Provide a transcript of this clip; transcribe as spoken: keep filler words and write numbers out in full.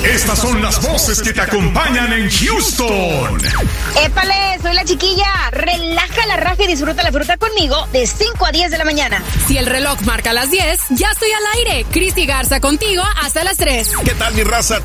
Estas son las voces que te acompañan en Houston. ¡Épale! Soy la chiquilla. Relaja la raja y disfruta la fruta conmigo de cinco a diez de la mañana. Si el reloj marca las diez, ya estoy al aire. Cristi Garza contigo hasta las tres. ¿Qué tal, mi raza?